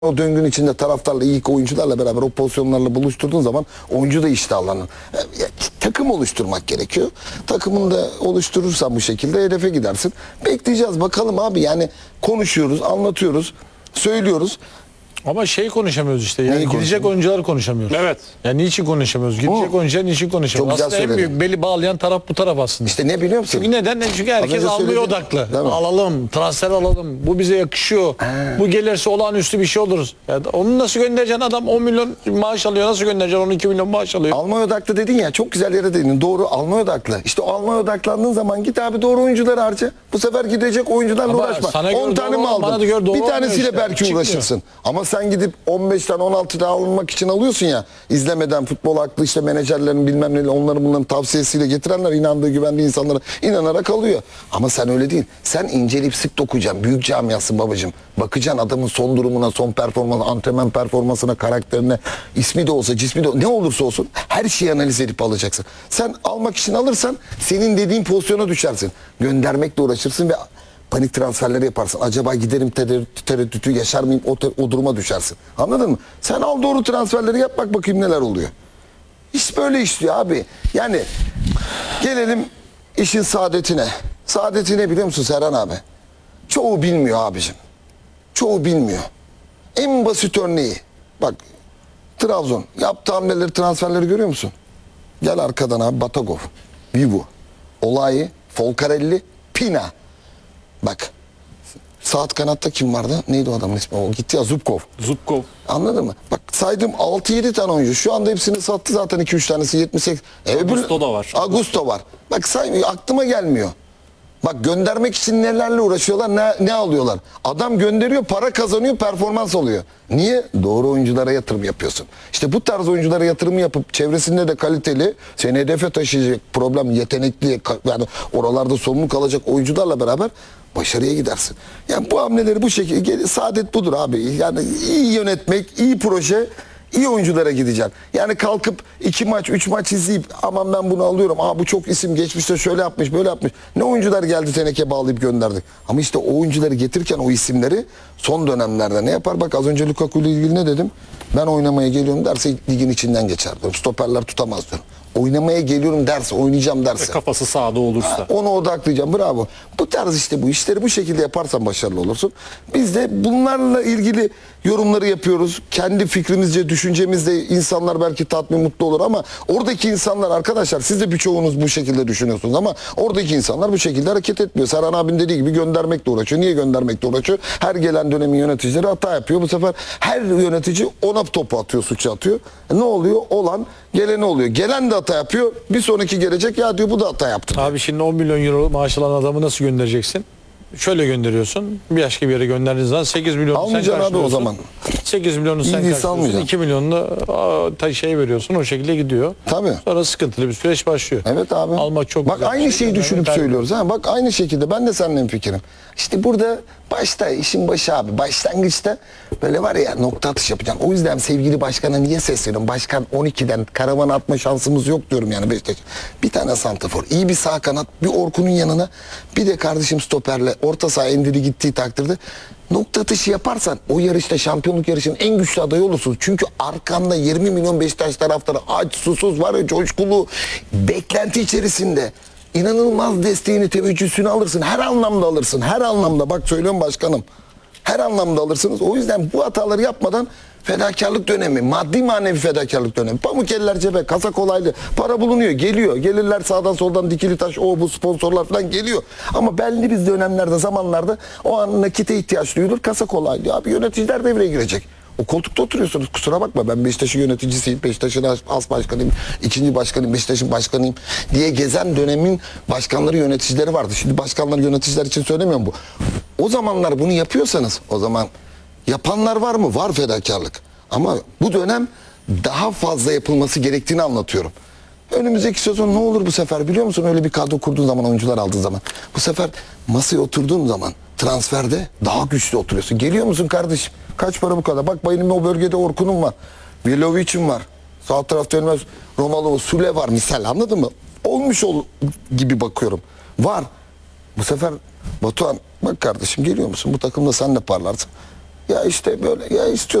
O döngünün içinde taraftarla, iyi oyuncularla beraber o pozisyonlarla buluşturduğun zaman oyuncu da iştahlanır. Takım oluşturmak gerekiyor. Takımını da oluşturursan bu şekilde hedefe gidersin. Bekleyeceğiz bakalım abi, yani konuşuyoruz, anlatıyoruz, söylüyoruz. Ama konuşamıyoruz işte. Yani gidecek oyuncular konuşamıyoruz. Evet. Yani niçin konuşamıyoruz? Gidecek oyuncular niçin konuşamıyoruz? Çok güzel aslında en büyük beli bağlayan taraf bu taraf aslında. İşte ne biliyor musun? Çünkü neden? Çünkü herkes almaya odaklı. Alalım, transfer alalım. Bu bize yakışıyor. Bu gelirse olağanüstü bir şey oluruz. Yani onu nasıl göndereceksin? Adam 10 milyon maaş alıyor. Nasıl göndereceksin? 12 milyon maaş alıyor. Almaya odaklı dedin ya, çok güzel yere dedin. Doğru, almaya odaklı. İşte o almaya odaklandığın zaman git abi doğru oyuncuları harca. Bu sefer gidecek oyuncularla uğraşma. 10 tane mi aldın? Bir tanesiyle işte belki uğraşırsın. Ama sen gidip 15 tane 16 tane alınmak için alıyorsun ya, izlemeden futbol aklı işte menajerlerin bilmem ne, onların bunların tavsiyesiyle getirenler, inandığı güvendiği insanlara inanarak alıyor. Ama sen öyle değil. Sen inceleyip sık dokuyacaksın. Büyük camiasın babacığım. Bakacaksın adamın son durumuna, son performans, antrenman performansına, karakterine, ismi de olsa, cismi de olsa, ne olursa olsun her şeyi analiz edip alacaksın. Sen almak için alırsan senin dediğin pozisyona düşersin. Göndermekle uğraşırsın ve panik transferleri yaparsın. Acaba giderim tereddütü yaşar mıyım? O duruma düşersin. Anladın mı? Sen al doğru transferleri yap, bak bakayım neler oluyor. İş böyle işliyor abi. Yani gelelim işin saadetine. Saadeti ne biliyor musun Serhan abi? Çoğu bilmiyor abicim. Çoğu bilmiyor. En basit örneği. Bak Trabzon yaptığı hamleleri, transferleri görüyor musun? Gel arkadan abi, Batagov, Vivu, Olayi, Folcarelli, Pina. Bak saat kanatta kim vardı? Neydi o adamın ismi? O gitti ya, Zubkov. Zubkov. Anladın mı? Bak saydım 6-7 tane oyuncu. Şu anda hepsini sattı zaten, 2-3 tanesi 78. Augusto da var. Augusto var. Bak saymıyor, aklıma gelmiyor. Bak göndermek için nelerle uğraşıyorlar, ne alıyorlar. Adam gönderiyor, para kazanıyor, performans oluyor. Niye? Doğru oyunculara yatırım yapıyorsun. İşte bu tarz oyunculara yatırım yapıp çevresinde de kaliteli, seni hedefe taşıyacak, problem yetenekli, yani oralarda sorumluluk alacak oyuncularla beraber başarıya gidersin. Yani bu hamleleri bu şekilde, saadet budur abi. Yani iyi yönetmek, iyi proje, İyi oyunculara gideceksin. Yani kalkıp 2 maç 3 maç izleyip aman ben bunu alıyorum. Bu çok isim geçmişte şöyle yapmış böyle yapmış. Ne oyuncular geldi teneke bağlayıp gönderdik. Ama işte o oyuncuları getirirken o isimleri son dönemlerde ne yapar? Bak az önce Lukaku ile ilgili ne dedim? Ben oynamaya geliyorum derse ligin içinden geçer diyorum. Stoperler tutamaz diyorum. Oynamaya geliyorum derse, oynayacağım derse. Kafası sağda olursa. Ona odaklayacağım. Bravo. Bu tarz işte bu işleri bu şekilde yaparsan başarılı olursun. Biz de bunlarla ilgili yorumları yapıyoruz. Kendi fikrimizce, düşüncemizle insanlar belki tatmin, mutlu olur ama oradaki insanlar, arkadaşlar siz de birçoğunuz bu şekilde düşünüyorsunuz ama oradaki insanlar bu şekilde hareket etmiyor. Serhan abinin dediği gibi göndermekle uğraşıyor. Niye göndermekle uğraşıyor? Her gelen dönemin yöneticileri hata yapıyor. Bu sefer her yönetici ona topu atıyor, suçu atıyor. Ne oluyor? Olan geleni oluyor. Gelen de hata yapıyor. Bir sonraki gelecek, ya diyor bu da hata yaptı. Abi şimdi 10 milyon euro maaş alan adamı nasıl göndereceksin? Şöyle gönderiyorsun. Başka bir yere gönderdiğin zaman 8 milyonu sen almayacaksın abi o zaman. 8 milyonu sen karşılıyorsun. 2 milyonunu veriyorsun. O şekilde gidiyor. Tabii. Sonra sıkıntılı bir süreç başlıyor. Evet abi. Almak çok bak güzel. aynı şeyi düşünüp söylüyoruz. Bak aynı şekilde ben de seninle fikrim. İşte burada başta, işin başı abi. Başlangıçta böyle var ya, nokta atış yapacaksın. O yüzden sevgili başkana niye sesleniyorum? Başkan 12'den karavan atma şansımız yok diyorum yani Beşiktaş. Bir tane santrafor, iyi bir sağ kanat, bir Orkun'un yanına, bir de kardeşim stoperle orta saha Endiri gittiği takdirde nokta atışı yaparsan o yarışta, şampiyonluk yarışının en güçlü adayı olursun. Çünkü arkanda 20 milyon Beşiktaş taraftarı aç, susuz var ya, coşkulu, beklenti içerisinde. İnanılmaz desteğini, teveccühünü alırsın. Her anlamda alırsın. Her anlamda. Bak söylüyorum başkanım. Her anlamda alırsınız. O yüzden bu hataları yapmadan fedakarlık dönemi, maddi manevi fedakarlık dönemi. Pamuk eller cebe, kasa kolaylı. Para bulunuyor, geliyor. Gelirler sağdan soldan, dikili taş, bu sponsorlar falan geliyor. Ama belli bir dönemlerde, zamanlarda o an nakite ihtiyaç duyulur. Kasa kolaylı. Abi yöneticiler devreye girecek. O koltukta oturuyorsunuz, kusura bakma, ben Beşiktaş'ın yöneticisiyim, Beşiktaş'ın as başkanıyım, ikinci başkanıyım, Beşiktaş'ın başkanıyım diye gezen dönemin başkanları, yöneticileri vardı. Şimdi başkanlar, yöneticiler için söylemiyorum bu. O zamanlar bunu yapıyorsanız, o zaman yapanlar var mı? Var fedakarlık. Ama bu dönem daha fazla yapılması gerektiğini anlatıyorum. Önümüzdeki sezon ne olur bu sefer biliyor musun? Öyle bir kadro kurduğun zaman, oyuncular aldığın zaman. Bu sefer masaya oturduğun zaman transferde daha güçlü oturuyorsun. Geliyor musun kardeşim? Kaç para bu kadar? Bak benim o bölgede Orkun'um var. Vilovic'im var. Sağ tarafta Elmas, Romalı, Sule var misal, anladın mı? Olmuş gibi bakıyorum. Var. Bu sefer Batuhan, bak kardeşim geliyor musun? Bu takımda sen de parlarsın. Ya işte böyle ya istiyor